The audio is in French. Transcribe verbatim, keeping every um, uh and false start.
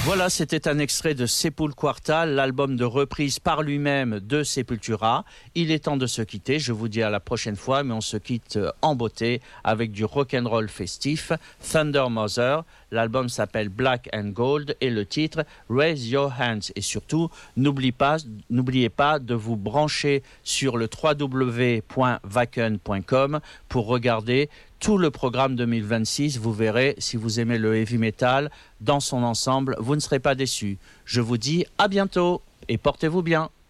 Voilà, c'était un extrait de Sepultura, l'album de reprise par lui-même de Sepultura. Il est temps de se quitter, je vous dis à la prochaine fois, mais on se quitte en beauté avec du rock'n'roll festif. Thunder Mother, l'album s'appelle Black and Gold et le titre Raise Your Hands. Et surtout, n'oubliez pas, n'oubliez pas de vous brancher sur le w w w point wacken point com pour regarder tout le programme deux mille vingt-six. Vous verrez, si vous aimez le heavy metal dans son ensemble, vous ne serez pas déçus. Je vous dis à bientôt et portez-vous bien.